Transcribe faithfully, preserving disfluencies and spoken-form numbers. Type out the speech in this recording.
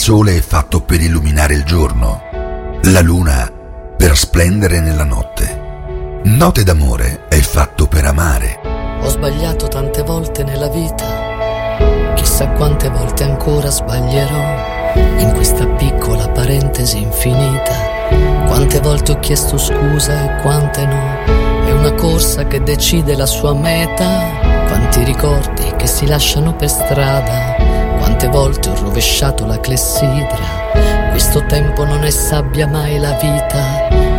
sole è fatto per illuminare il giorno, la luna per splendere nella notte. Note d'amore è fatto per amare. Ho sbagliato tante volte nella vita, chissà quante volte ancora sbaglierò in questa piccola parentesi infinita. Quante volte ho chiesto scusa e quante no. È una corsa che decide la sua meta. Quanti ricordi che si lasciano per strada. Quante volte ho rovesciato la clessidra. Questo tempo non è sabbia mai la vita.